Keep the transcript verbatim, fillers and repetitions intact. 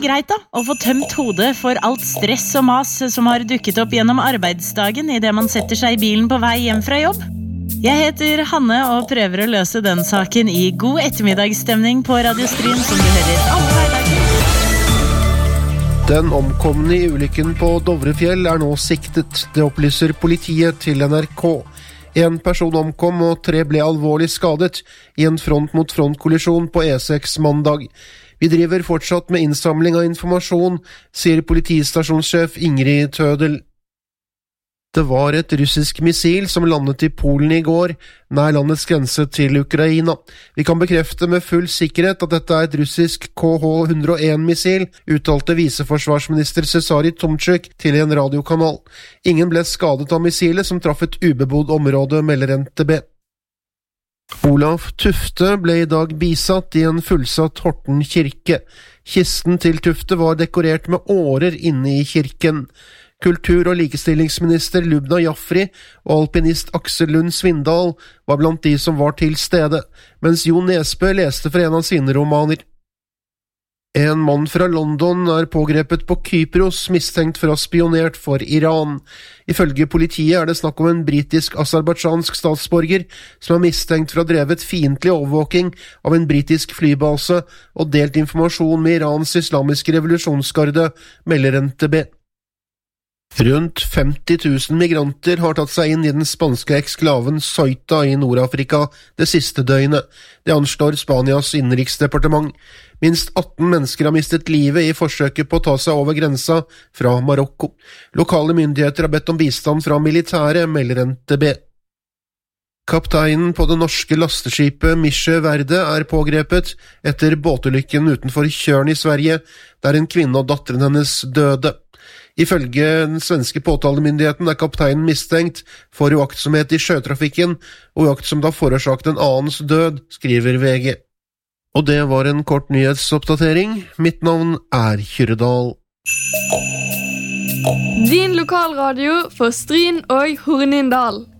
greit da, å få tømt hodet for alt stress og mas som har dukket opp gjennom arbeidsdagen i det man setter seg i bilen på vei hjem fra jobb. Jeg heter Hanne og prøver å løse den saken i god ettermiddagsstemning på Radio Stryn som du hører alle hverdager. Den omkomne i ulykken på Dovrefjell er nå siktet. Det opplyser politiet til N R K. En person omkom og tre ble alvorlig skadet i en front-mot-front-kollisjon på E seks mandag. Vi driver fortsatt med innsamling av informasjon, sier politistasjonssjef Ingrid Tødel. Det var et russisk missil som landet i Polen i går, nær landets grense til Ukraina. Vi kan bekrefte med full sikkerhet at dette er et russisk K H ett hundre og en missil, uttalte viseforsvarsminister Cesari Tomczyk til en radiokanal. Ingen ble skadet av missilet som traff et ubebodd område, melder N T B. Olav Tufte ble i dag bisatt i en fullsatt Horten kirke. Kisten til Tufte var dekorert med årer inne i kirken. Kultur- og likestillingsminister Lubna Jaffri og alpinist Aksel Lund Svindal var blant de som var til stede, mens Jo Nesbø leste fra en av sine romaner. En mann fra London er pågrepet på Kypros, mistenkt for å ha spionert for Iran. Ifølge politiet er det snakk om en britisk-aserbajdsjansk statsborger som er mistenkt for å ha drevet fiendtlig overvåking av en britisk flybase og delt informasjon med Irans islamiske revolusjonsgarde, melder N T B. Rundt femti tusen migranter har tatt seg inn i den spanske eksklaven Ceuta i Nord-Afrika det siste døgnet. Det anslår Spanias innenriksdepartement. Minst atten mennesker har mistet livet i forsøket på å ta seg over grensa fra Marokko. Lokale myndigheter har bedt om bistand fra militæret, melder N T B. Kapteinen på det norske lasteskipet Misje Verde er pågrepet etter båtulykken utenfor Tjørn i Sverige, der en kvinne og datteren hennes døde. Ifølge den svenske påtalemyndigheten er kapteinen mistenkt for uaktsomhet i sjøtrafikken og uaktsomt har forårsaket en annens død, skriver V G. Og det var en kort nyhetsoppdatering. Mitt navn er Kyrredal. Din lokalradio for Stryn og Hornindal.